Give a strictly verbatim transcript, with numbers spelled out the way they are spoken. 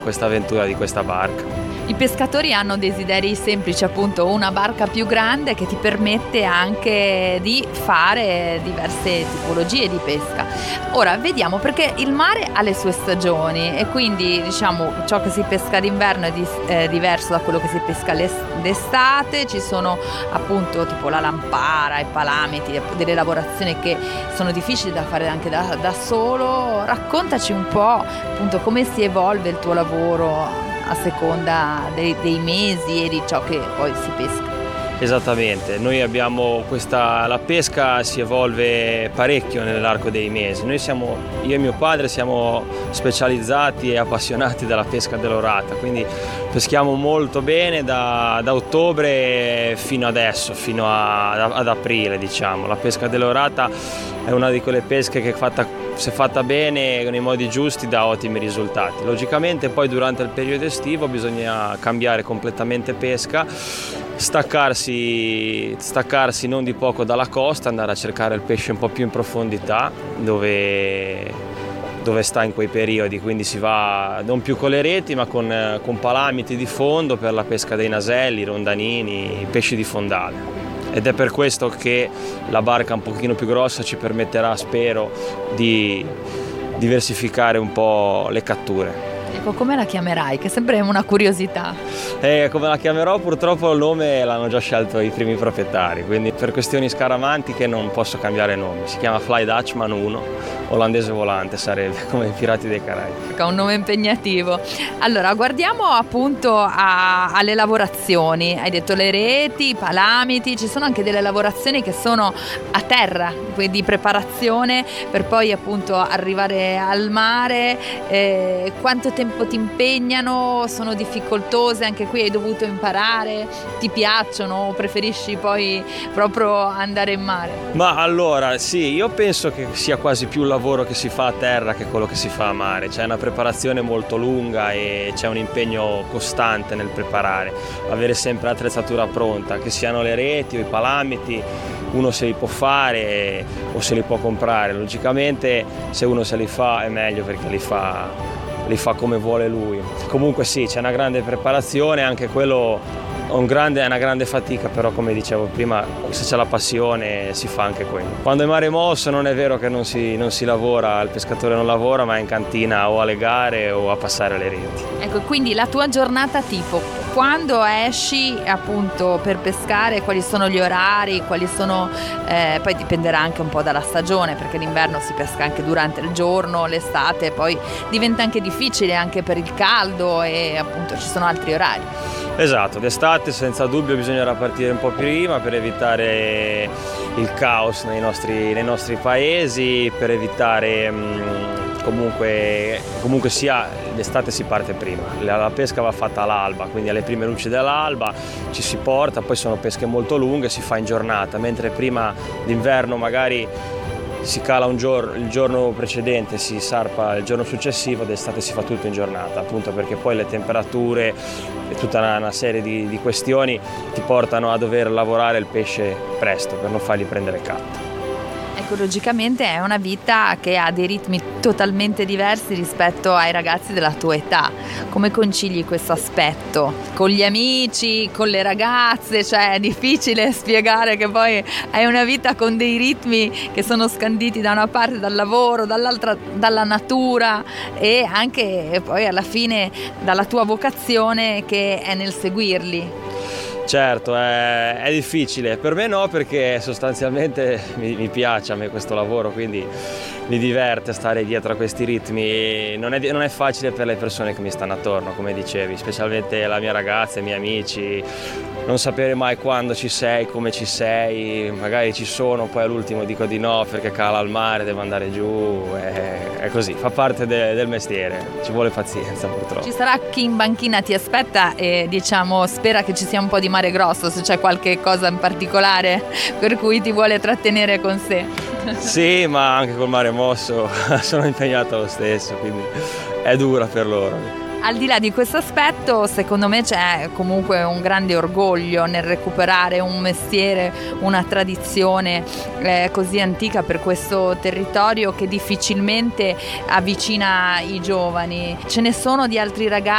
questa avventura di questa barca. I pescatori hanno desideri semplici, appunto una barca più grande che ti permette anche di fare diverse tipologie di pesca. Ora vediamo, perché il mare ha le sue stagioni e quindi diciamo ciò che si pesca d'inverno è, di, è diverso da quello che si pesca d'estate. Ci sono appunto tipo la lampara, i palamiti, delle lavorazioni che sono difficili da fare anche da, da solo. Raccontaci un po' appunto come si evolve il tuo lavoro a seconda dei, dei mesi e di ciò che poi si pesca. Esattamente, noi abbiamo questa, la pesca si evolve parecchio nell'arco dei mesi. Noi siamo, io e mio padre siamo specializzati e appassionati della pesca dell'orata, quindi peschiamo molto bene da, da ottobre fino adesso, fino a, ad aprile diciamo. La pesca dell'orata è una di quelle pesche che fatta se fatta bene nei modi giusti dà ottimi risultati. Logicamente poi durante il periodo estivo bisogna cambiare completamente pesca, staccarsi, staccarsi non di poco dalla costa, andare a cercare il pesce un po' più in profondità dove, dove sta in quei periodi, quindi si va non più con le reti ma con, con palamiti di fondo per la pesca dei naselli, rondanini, pesci di fondale. Ed è per questo che la barca un pochino più grossa ci permetterà, spero, di diversificare un po' le catture. Ecco, come la chiamerai? Che sempre è una curiosità. Eh, come la chiamerò? Purtroppo il nome l'hanno già scelto i primi proprietari, quindi per questioni scaramantiche non posso cambiare nome. Si chiama Fly Dutchman uno, olandese volante sarebbe, come i Pirati dei Caraibi. Ha un nome impegnativo. Allora, guardiamo appunto a, alle lavorazioni. Hai detto le reti, i palamiti, ci sono anche delle lavorazioni che sono a terra, quindi di preparazione per poi appunto arrivare al mare. Eh, quanto tempo ti impegnano? Sono difficoltose? Anche qui hai dovuto imparare? Ti piacciono o preferisci poi proprio andare in mare? Ma allora sì, io penso che sia quasi più il lavoro che si fa a terra che quello che si fa a mare. C'è una preparazione molto lunga e c'è un impegno costante nel preparare, avere sempre l'attrezzatura pronta, che siano le reti o i palamiti, uno se li può fare o se li può comprare. Logicamente se uno se li fa è meglio perché li fa li fa come vuole lui. Comunque sì, c'è una grande preparazione, anche quello è, un grande, è una grande fatica, però come dicevo prima, se c'è la passione si fa anche quello. Quando è mare mosso non è vero che non si, non si lavora, il pescatore non lavora, ma è in cantina o alle gare o a passare le reti. Ecco, quindi la tua giornata tipo, quando esci appunto per pescare, quali sono gli orari, quali sono, eh, poi dipenderà anche un po' dalla stagione, perché l'inverno si pesca anche durante il giorno, l'estate poi diventa anche difficile anche per il caldo e appunto ci sono altri orari. Esatto, d'estate senza dubbio bisognerà partire un po' prima per evitare il caos nei nostri, nei nostri paesi, per evitare mh, comunque, comunque sia d'estate si parte prima, la, la pesca va fatta all'alba, quindi alle prime luci dell'alba ci si porta, poi sono pesche molto lunghe, si fa in giornata, mentre prima d'inverno magari si cala un giorno, il giorno precedente si sarpa il giorno successivo, d'estate si fa tutto in giornata, appunto perché poi le temperature e tutta una, una serie di, di questioni ti portano a dover lavorare il pesce presto per non fargli prendere catto. Ecco, logicamente è una vita che ha dei ritmi totalmente diversi rispetto ai ragazzi della tua età. Come concili questo aspetto? Con gli amici, con le ragazze? Cioè è difficile spiegare che poi hai una vita con dei ritmi che sono scanditi da una parte dal lavoro, dall'altra dalla natura e anche poi alla fine dalla tua vocazione che è nel seguirli. Certo, è, è difficile, per me no, perché sostanzialmente mi, mi piace a me questo lavoro, quindi mi diverte stare dietro a questi ritmi. Non è, non è facile per le persone che mi stanno attorno, come dicevi, specialmente la mia ragazza, i miei amici, non sapere mai quando ci sei, come ci sei, magari ci sono, poi all'ultimo dico di no perché cala il mare, devo andare giù, è, è così, fa parte de, del mestiere, ci vuole pazienza purtroppo. Ci sarà chi in banchina ti aspetta e diciamo spera che ci sia un po' di mare grosso, se c'è qualche cosa in particolare per cui ti vuole trattenere con sé. Sì, ma anche col mare mosso sono impegnato lo stesso, quindi è dura per loro. Al di là di questo aspetto, secondo me c'è comunque un grande orgoglio nel recuperare un mestiere, una tradizione eh, così antica per questo territorio che difficilmente avvicina i giovani. Ce ne sono di altri ragazzi